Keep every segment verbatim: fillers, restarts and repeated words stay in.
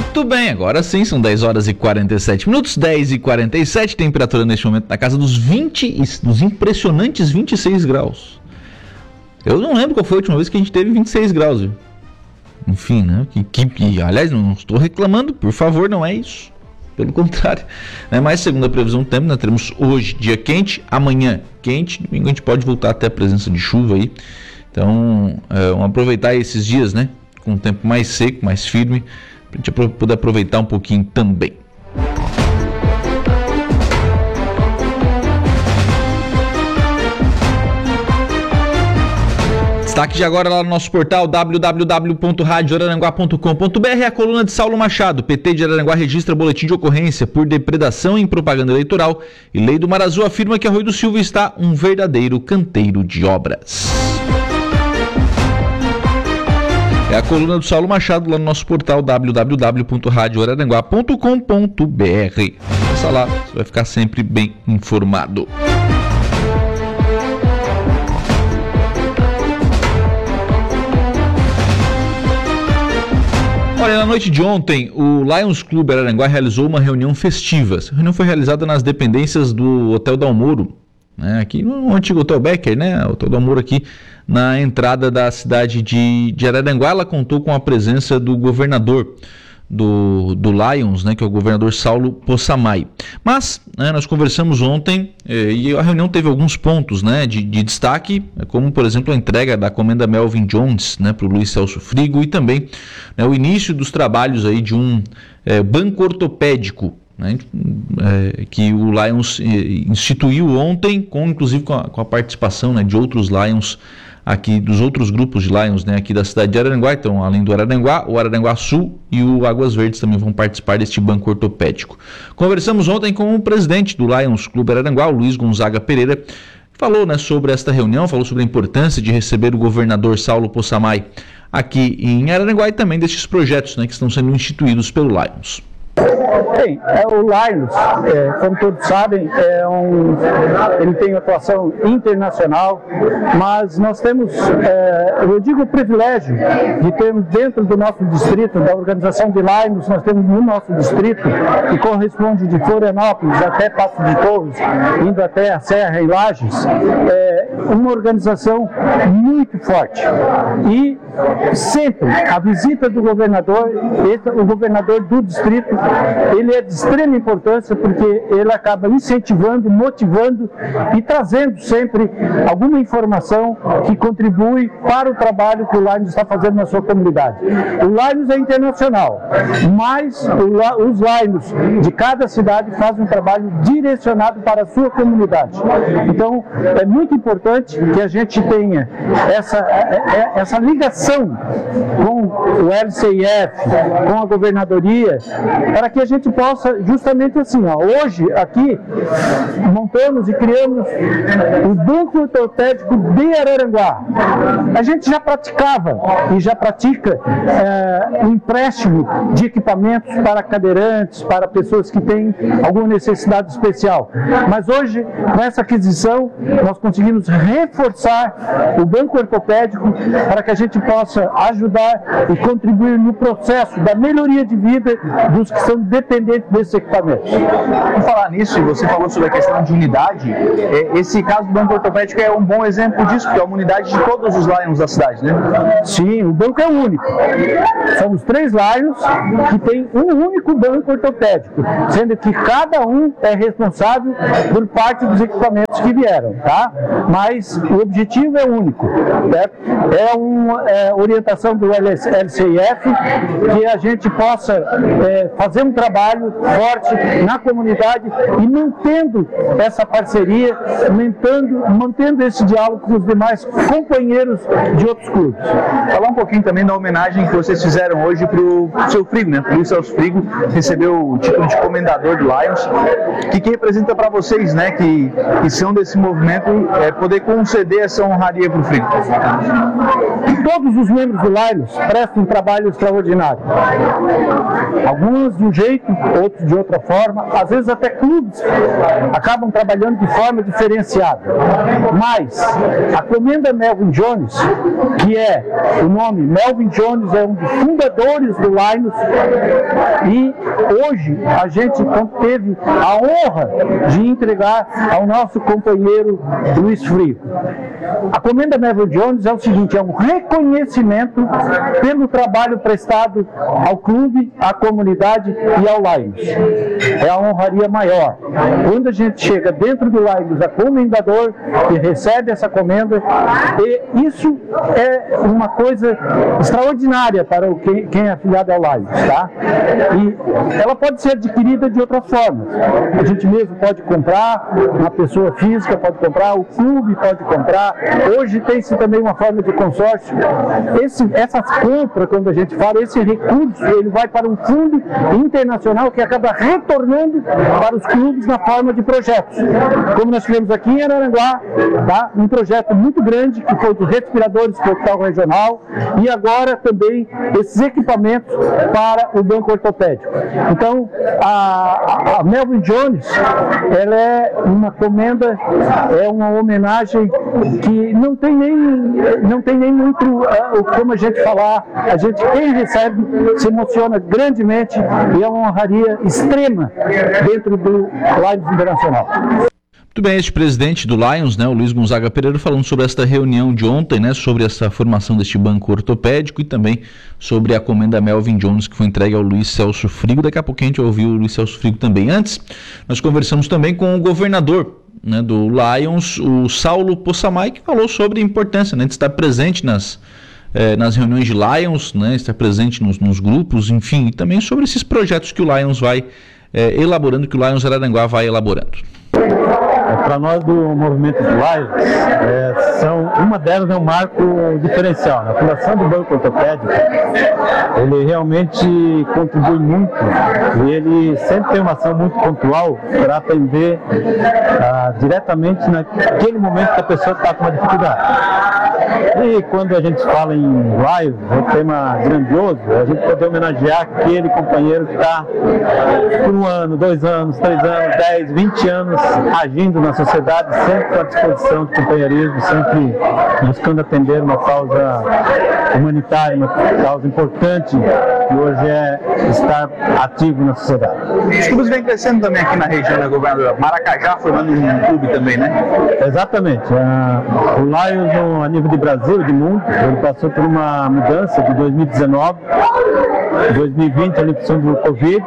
Muito bem, agora sim, são dez horas e quarenta e sete minutos, dez e quarenta e sete, temperatura neste momento na casa dos vinte, dos impressionantes vinte e seis graus. Eu não lembro qual foi a última vez que a gente teve vinte e seis graus, viu? Enfim, né? Que, que, que, aliás, não estou reclamando, por favor, não é isso. Pelo contrário. Né? Mas segundo a previsão do tempo, nós teremos hoje dia quente, amanhã quente, domingo a gente pode voltar até a presença de chuva aí. Então, é, vamos aproveitar esses dias, né? Com um tempo mais seco, mais firme, para a gente poder aproveitar um pouquinho também. Destaque de agora lá no nosso portal w w w ponto rádio araranguá ponto com ponto b r, a coluna de Saulo Machado. P T de Araranguá registra boletim de ocorrência por depredação em propaganda eleitoral e Lei do Mar Azul afirma que Arroio do Silva está um verdadeiro canteiro de obras. É a coluna do Saulo Machado lá no nosso portal w w w ponto rádio araranguá ponto com ponto b r. Passa lá, você vai ficar sempre bem informado. Olha, na noite de ontem, o Lions Clube Araranguá realizou uma reunião festiva. Essa reunião foi realizada nas dependências do Hotel Dalmoro, né, aqui no antigo Hotel Becker, né, o Hotel Dalmoro aqui na entrada da cidade de, de Araranguá. Ela contou com a presença do governador do, do Lions, né, que é o governador Saulo Possamay. Mas, né, nós conversamos ontem eh, e a reunião teve alguns pontos, né, de, de destaque, como, por exemplo, a entrega da comenda Melvin Jones, né, para o Luiz Celso Frigo e também, né, o início dos trabalhos aí de um eh, banco ortopédico, né, é, que o Lions instituiu ontem, com, inclusive com a, com a participação, né, de outros Lions aqui, dos outros grupos de Lions, né, aqui da cidade de Araranguá. Então, além do Araranguá, o Araranguá Sul e o Águas Verdes também vão participar deste banco ortopédico. Conversamos ontem com o presidente do Lions Clube Araranguá, o Luiz Gonzaga Pereira, que falou, né, sobre esta reunião, falou sobre a importância de receber o governador Saulo Possamay aqui em Araranguá e também destes projetos, né, que estão sendo instituídos pelo Lions. Bem, é, o Lions, é, como todos sabem, é um, ele tem atuação internacional, mas nós temos, é, eu digo, o privilégio de termos dentro do nosso distrito, da organização de Lions, nós temos no nosso distrito, que corresponde de Florianópolis até Passo de Torres, indo até a Serra e Lages, é, uma organização muito forte. E sempre a visita do governador, esse, o governador do distrito, ele é de extrema importância porque ele acaba incentivando, motivando e trazendo sempre alguma informação que contribui para o trabalho que o Lions está fazendo na sua comunidade. O Lions é internacional, mas o, os Lions de cada cidade fazem um trabalho direcionado para a sua comunidade. Então, é muito importante que a gente tenha essa, essa ligação com o L C I F, com a governadoria, para que a gente possa, justamente assim, ó, hoje aqui montamos e criamos o Banco Ortopédico de Araranguá. A gente já praticava e já pratica é, o empréstimo de equipamentos para cadeirantes, para pessoas que têm alguma necessidade especial. Mas hoje, com essa aquisição, nós conseguimos reforçar o Banco Ortopédico para que a gente possa ajudar e contribuir no processo da melhoria de vida dos que são dependentes desses equipamentos. Por falar nisso, você falou sobre a questão de unidade, esse caso do Banco Ortopédico é um bom exemplo disso, porque é uma unidade de todos os Lions da cidade, né? Sim, o banco é único. Somos três Lions que tem um único banco ortopédico, sendo que cada um é responsável por parte dos equipamentos que vieram, tá? Mas o objetivo é único, certo? É uma é, orientação do L C I F que a gente possa é, fazer um trabalho forte na comunidade e mantendo essa parceria, mantendo, mantendo esse diálogo com os demais companheiros de outros clubes. Falar um pouquinho também da homenagem que vocês fizeram hoje para o seu Frigo, né? O Luiz Celso Frigo recebeu o título de comendador do Lions. O que, que representa para vocês, né, que, que são desse movimento, é, poder conceder essa honraria para o Frigo? Todos Todos os membros do Lions prestam um trabalho extraordinário. Alguns de um jeito, outros de outra forma, às vezes até clubes acabam trabalhando de forma diferenciada. Mas a Comenda Melvin Jones, que é o nome, Melvin Jones é um dos fundadores do Lions, e hoje a gente teve a honra de entregar ao nosso companheiro Luiz Frigo. A Comenda Melvin Jones é o seguinte, é um reconhecimento pelo trabalho prestado ao clube, à comunidade e ao Lions. É a honraria maior. Quando a gente chega dentro do Lions, a comendador que recebe essa comenda, e isso é uma coisa extraordinária para o quem, quem é afiliado ao Lions, tá? E ela pode ser adquirida de outras formas. A gente mesmo pode comprar, uma pessoa física pode comprar, o clube pode comprar. Hoje tem-se também uma forma de consórcio. Esse, essa compra, quando a gente fala, esse recurso, ele vai para um fundo internacional que acaba retornando para os clubes na forma de projetos. Como nós tivemos aqui em Araranguá, tá? Um projeto muito grande que foi dos respiradores para o hospital regional e agora também esses equipamentos para o banco ortopédico. Então, a, a Melvin Jones, ela é uma comenda, é uma homenagem que não tem nem, não tem nem muito uh, como a gente falar, a gente, quem recebe, se emociona grandemente e é uma honraria extrema dentro do Lions Internacional. Muito bem, este presidente do Lions, né, o Luiz Gonzaga Pereira, falando sobre esta reunião de ontem, né, sobre essa formação deste banco ortopédico e também sobre a comenda Melvin Jones que foi entregue ao Luiz Celso Frigo. Daqui a pouquinho a gente ouviu o Luiz Celso Frigo também. Antes, nós conversamos também com o governador, né, do Lions, o Saulo Possamay, que falou sobre a importância, né, de estar presente nas, eh, nas reuniões de Lions, né, estar presente nos, nos grupos, enfim, e também sobre esses projetos que o Lions vai eh, elaborando, que o Lions Araranguá vai elaborando. Para nós do movimento do Lions, é, são, uma delas é um marco diferencial. A fundação do Banco Ortopédico, ele realmente contribui muito e ele sempre tem uma ação muito pontual para atender ah, diretamente naquele momento que a pessoa está com uma dificuldade. E quando a gente fala em live, é um tema grandioso, a gente pode homenagear aquele companheiro que está por um ano, dois anos, três anos, dez, vinte anos agindo na sociedade, sempre à disposição de companheirismo, sempre buscando atender uma causa humanitária, uma causa importante, que hoje é estar ativo na sociedade. Os clubes vêm crescendo também aqui na região, né, governador? Maracajá formando um clube também, né? Exatamente. Uh, o Lions, a nível de Brasil e de mundo, ele passou por uma mudança de dois mil e dezenove, dois mil e vinte, a eleição do Covid,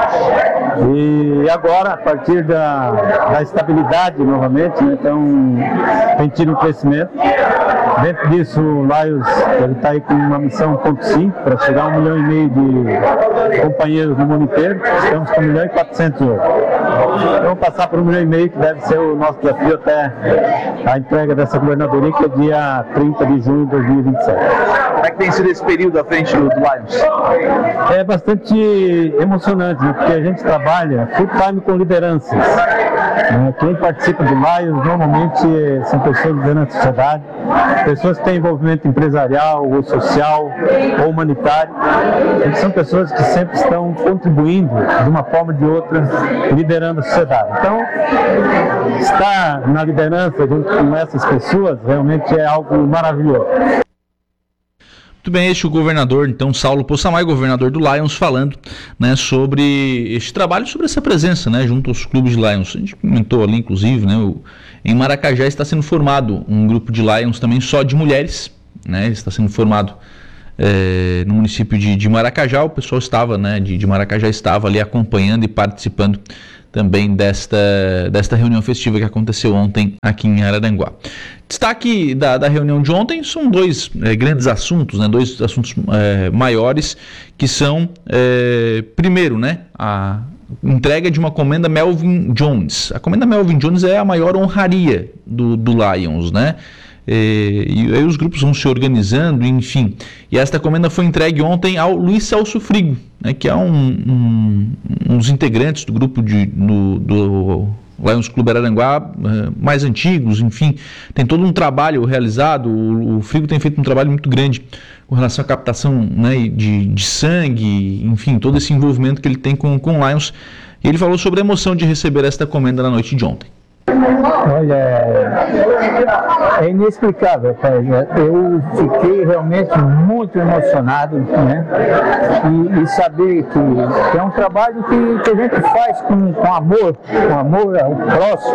e agora, a partir da, da estabilidade novamente, né, então tem tido um crescimento. Dentro disso, o Lions está aí com uma missão um ponto cinco para chegar a um milhão e meio de companheiros no mundo inteiro. Estamos com um milhão e quatrocentos hoje. Então, vamos passar por um milhão e meio, que deve ser o nosso desafio até a entrega dessa governadoria, que é dia trinta de junho de dois mil e vinte e sete. Como é que tem sido esse período à frente do, do Lions? É bastante emocionante, né? Porque a gente trabalha full time com lideranças. Né? Quem participa do Lions normalmente são pessoas liderando a sociedade, pessoas que têm envolvimento empresarial, ou social, ou humanitário. Eles são pessoas que sempre estão contribuindo de uma forma ou de outra, liderando a sociedade. Então, estar na liderança junto com essas pessoas realmente é algo maravilhoso. Muito bem, este é o governador, então, Saulo Possamay, governador do Lions, falando, né, sobre este trabalho, sobre essa presença, né, junto aos clubes de Lions. A gente comentou ali, inclusive, né, o, em Maracajá está sendo formado um grupo de Lions também só de mulheres, né, ele está sendo formado é, no município de, de Maracajá. O pessoal estava, né, de, de Maracajá estava ali acompanhando e participando também desta, desta reunião festiva que aconteceu ontem aqui em Araranguá. Destaque da, da reunião de ontem são dois é, grandes assuntos, né, dois assuntos é, maiores, que são, é, primeiro, né, a entrega de uma comenda Melvin Jones. A comenda Melvin Jones é a maior honraria do, do Lions, né? E, e aí os grupos vão se organizando, enfim. E esta comenda foi entregue ontem ao Luiz Celso Frigo, né, que é um, um, um dos integrantes do grupo de, do, do Lions Clube Araranguá, uh, mais antigos, enfim. Tem todo um trabalho realizado, o, o Frigo tem feito um trabalho muito grande com relação à captação, né, de, de sangue, enfim, todo esse envolvimento que ele tem com, com o Lions. E ele falou sobre a emoção de receber esta comenda na noite de ontem. Olha, é inexplicável, pai. Eu fiquei realmente muito emocionado, né? E, e saber que, que é um trabalho que, que a gente faz com, com amor, com amor ao próximo,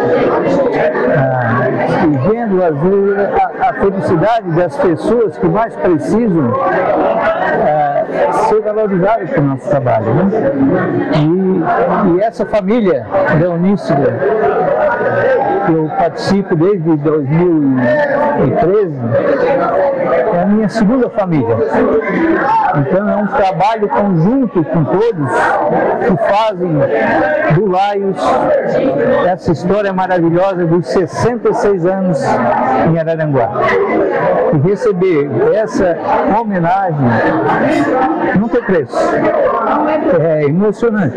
ah, e vendo às vezes a, a felicidade das pessoas que mais precisam ah, ser valorizadas pelo nosso trabalho, né? E, e essa família da Unícida, que eu participo desde dois mil e treze, é a minha segunda família. Então é um trabalho conjunto com todos que fazem do Lions essa história maravilhosa dos sessenta e seis anos em Araranguá. E receber essa homenagem não tem preço. É emocionante.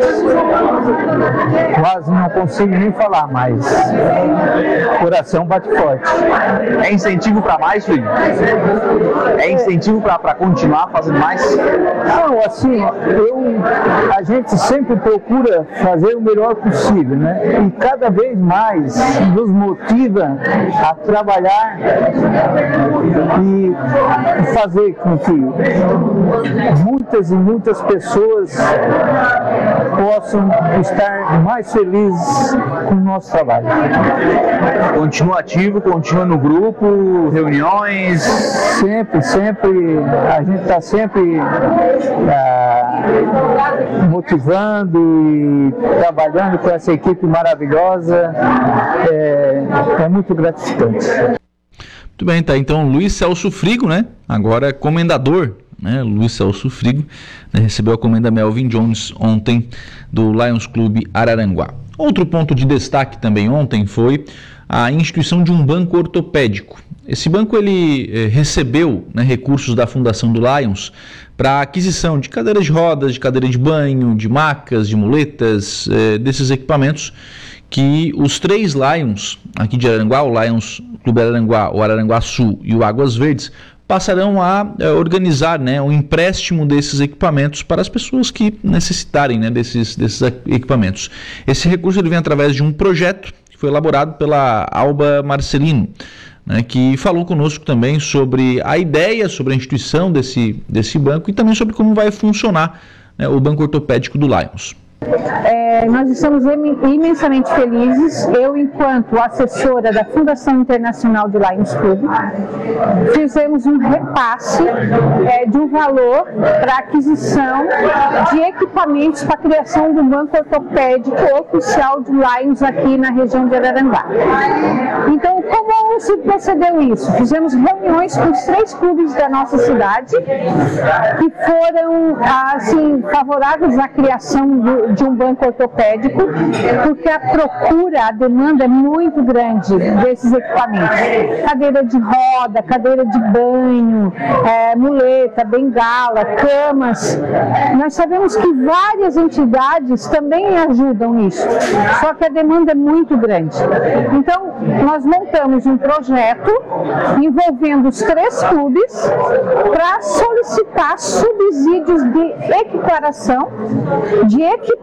Quase não consigo nem falar, mas o coração bate forte. É incentivo para mais, filho? É incentivo para continuar fazendo mais? Não, assim, eu, a gente sempre procura fazer o melhor possível, né? E cada vez mais nos motiva a trabalhar e fazer com que muitas e muitas pessoas possam estar mais felizes com o nosso trabalho. Continua ativo, continua no grupo, reuniões? Sempre, sempre, a gente está sempre ah, motivando e trabalhando com essa equipe maravilhosa, é, é muito gratificante. Muito bem, tá, então Luiz Celso Frigo, né, agora é comendador, né, Luiz Celso Frigo, né, recebeu a comenda Melvin Jones ontem do Lions Clube Araranguá. Outro ponto de destaque também ontem foi a instituição de um banco ortopédico. Esse banco ele eh, recebeu, né, recursos da Fundação do Lions para aquisição de cadeiras de rodas, de cadeira de banho, de macas, de muletas, eh, desses equipamentos que os três Lions aqui de Araranguá, o Lions Clube Araranguá, o Araranguá Sul e o Águas Verdes, passarão a é, organizar, né, um empréstimo desses equipamentos para as pessoas que necessitarem, né, desses, desses equipamentos. Esse recurso ele vem através de um projeto que foi elaborado pela Alba Marcelino, né, que falou conosco também sobre a ideia, sobre a instituição desse, desse banco e também sobre como vai funcionar, né, o banco ortopédico do Lions. É, nós estamos imensamente felizes, eu enquanto assessora da Fundação Internacional de Lions Club, fizemos um repasse é, de um valor para aquisição de equipamentos para a criação do banco ortopédico oficial de Lions aqui na região de Araranguá. Então, como se procedeu isso? Fizemos reuniões com os três clubes da nossa cidade, que foram assim, favoráveis à criação do de um banco ortopédico, porque a procura, a demanda é muito grande desses equipamentos. Cadeira de roda, cadeira de banho, é, muleta, bengala, camas. Nós sabemos que várias entidades também ajudam nisso, só que a demanda é muito grande. Então, nós montamos um projeto envolvendo os três clubes para solicitar subsídios de equiparação, de equipamentos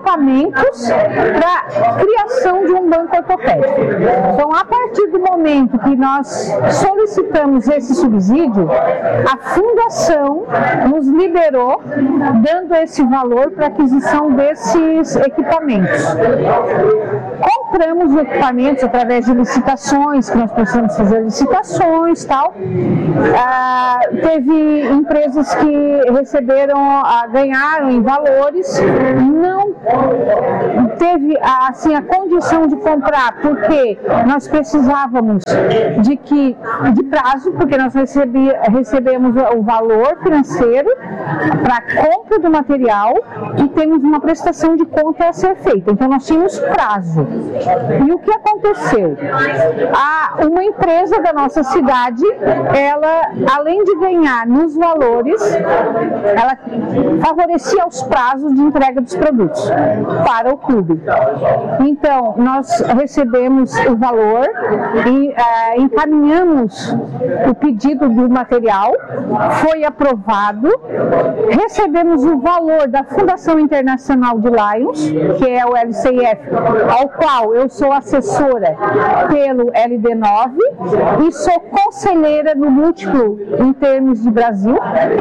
para a criação de um banco ortopédico. Então, a partir do momento que nós solicitamos esse subsídio, a Fundação nos liberou, dando esse valor para a aquisição desses equipamentos. Compramos os equipamentos através de licitações, que nós precisamos fazer licitações e tal. Ah, teve empresas que receberam, ah, ganharam em valores, não teve assim a condição de comprar, porque nós precisávamos de que de prazo, porque nós recebi, recebemos o valor financeiro para a compra do material e temos uma prestação de conta a ser feita. Então nós tínhamos prazo. E o que aconteceu? A, uma empresa da nossa cidade, ela, além de ganhar nos valores, ela favorecia os prazos de entrega dos produtos. para o clube. Então, nós recebemos o valor e uh, encaminhamos o pedido do material, foi aprovado, recebemos o valor da Fundação Internacional de Lions, que é o L C I F, ao qual eu sou assessora pelo L D nove e sou conselheira no múltiplo em termos de Brasil.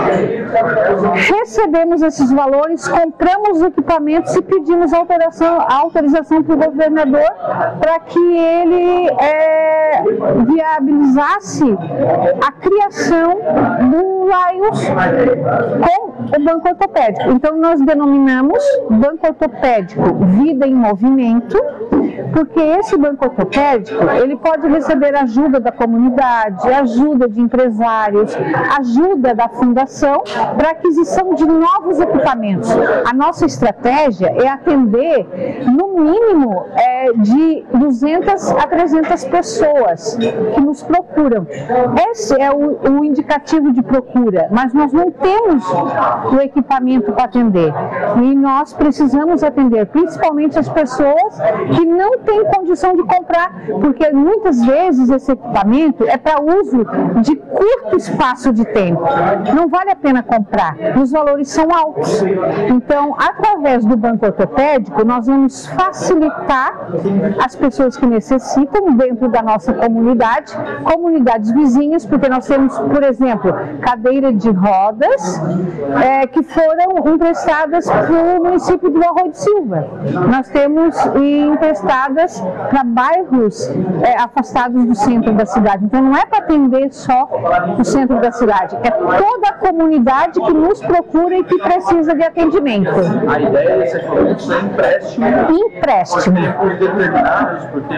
Recebemos esses valores, compramos os equipamentos e pedimos autorização, autorização para o governador para que ele é, viabilizasse a criação do Lions com o banco ortopédico. Então nós denominamos banco ortopédico Vida em Movimento, porque esse banco ortopédico ele pode receber ajuda da comunidade, ajuda de empresários, ajuda da fundação para aquisição de novos equipamentos. A nossa estratégia é atender no mínimo é, de duzentas a trezentas pessoas que nos procuram. Esse é o, o indicativo de procura, mas nós não temos o equipamento para atender e nós precisamos atender principalmente as pessoas que não têm condição de comprar, porque muitas vezes esse equipamento é para uso de curto espaço de tempo. Não vale a pena comprar, os valores são altos. Então, através do banco ortopédico, nós vamos facilitar as pessoas que necessitam dentro da nossa comunidade, comunidades vizinhas, porque nós temos, por exemplo, cadeira de rodas é, que foram emprestadas para o município do Arroio de Silva. Nós temos emprestadas para bairros é, afastados do centro da cidade. Então, não é para atender só o centro da cidade, é toda a comunidade que nos procura e que precisa de atendimento. A ideia desse equipamento é empréstimo? Empréstimo. Por determinados, porque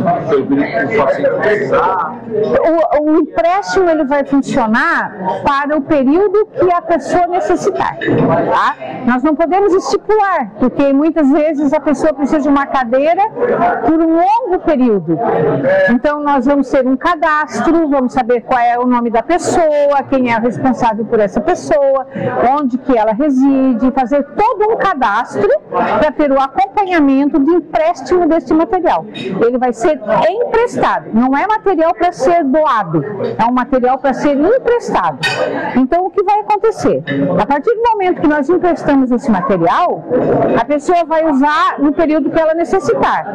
o grupo só se precisar. O, o empréstimo ele vai funcionar para o período que a pessoa necessitar. Tá? Nós não podemos estipular, porque muitas vezes a pessoa precisa de uma cadeira por um longo período. Então nós vamos ter um cadastro, vamos saber qual é o nome da pessoa, quem é o responsável por essa pessoa, onde que ela reside, fazer todo um cadastro para ter o acompanhamento de empréstimo desse material. Ele vai ser emprestado, não é material para ser doado, é um material para ser emprestado. Então o que vai acontecer? A partir do momento que nós emprestamos esse material, a pessoa vai usar no período que ela necessitar.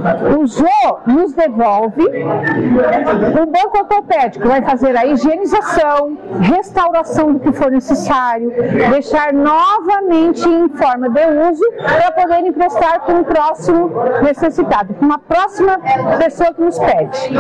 Usou, nos devolve, o banco ortopédico vai fazer a higienização, restauração do que for necessário, deixar novamente em forma de uso para poder emprestar para um próximo necessitado, para uma próxima pessoa que nos pede.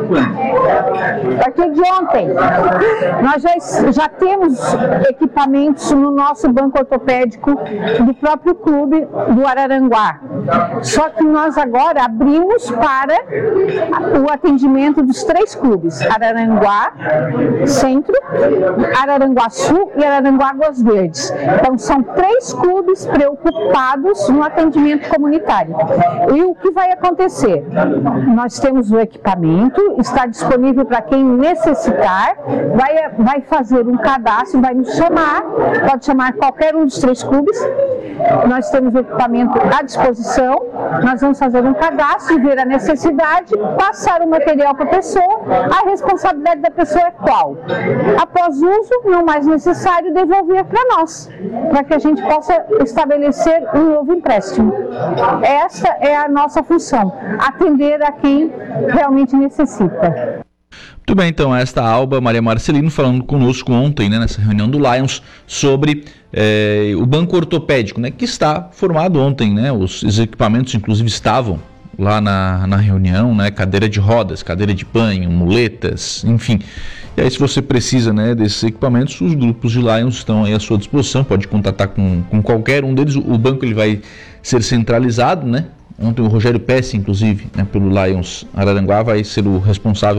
A partir de ontem, nós já, já temos equipamentos no nosso banco ortopédico do próprio clube do Araranguá. Só que nós agora abrimos para o atendimento dos três clubes, Araranguá Centro, Araranguá Sul e Araranguá Águas Verdes. Então são três clubes preocupados no atendimento comunitário. E o que vai acontecer? Nós temos o equipamento, está disponível para quem necessitar, vai, vai fazer um cadastro, vai nos chamar, pode chamar qualquer um dos três clubes. Nós temos o equipamento à disposição, nós vamos fazer um cadastro, ver a necessidade, passar o material para a pessoa, a responsabilidade da pessoa é qual? Após uso, não mais necessário, devolver para nós, para que a gente possa estabelecer um novo empréstimo. Essa é a nossa função, atender a quem realmente necessita. Muito bem, então, esta Alba Maria Marcelino falando conosco ontem, né, nessa reunião do Lions, sobre eh, o banco ortopédico, né, que está formado ontem, né, os, os equipamentos inclusive estavam lá na, na reunião, né, cadeira de rodas, cadeira de banho, muletas, enfim. E aí se você precisa, né, desses equipamentos, os grupos de Lions estão aí à sua disposição, pode contatar com, com qualquer um deles, o banco ele vai ser centralizado, né. Ontem o Rogério Pesce, inclusive, né, pelo Lions Araranguá, vai ser o responsável